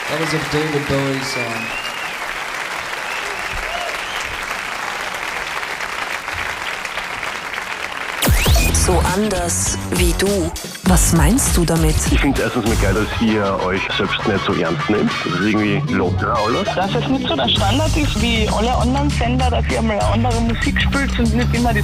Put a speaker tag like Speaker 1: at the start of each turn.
Speaker 1: That was a David Bowie song.
Speaker 2: So anders wie du. Was meinst du damit?
Speaker 3: Ich finde es erstens mal geil, dass ihr euch selbst nicht so ernst nehmt. Das ist irgendwie lockerer alles.
Speaker 4: Dass es nicht so der Standard ist wie alle anderen Sender, dass ihr mal eine andere Musik spielt und nicht immer die